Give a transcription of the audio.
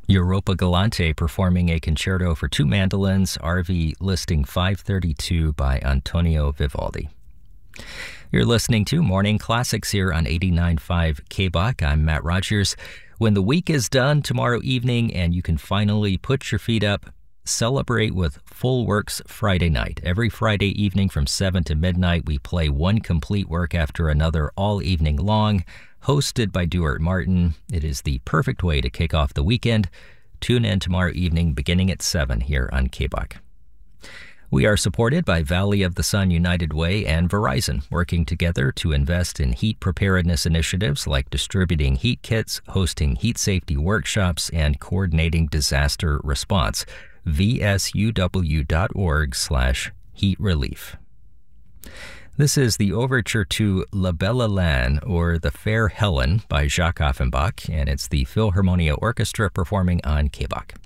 Europa Galante performing a concerto for two mandolins, RV listing 532 by Antonio Vivaldi. You're listening to Morning Classics here on 89.5 KBOC. I'm Matt Rogers. When the week is done tomorrow evening and you can finally put your feet up, celebrate with Full Works Friday night. Every Friday evening from 7 to midnight, we play one complete work after another all evening long, hosted by Duart Martin. It is the perfect way to kick off the weekend. Tune in tomorrow evening beginning at 7 here on KBOC. We are supported by Valley of the Sun United Way and Verizon, working together to invest in heat preparedness initiatives like distributing heat kits, hosting heat safety workshops, and coordinating disaster response. vsuw.org/heat relief. This is the overture to La Belle Hélène, or The Fair Helen, by Jacques Offenbach, and it's the Philharmonia Orchestra performing on KBOC.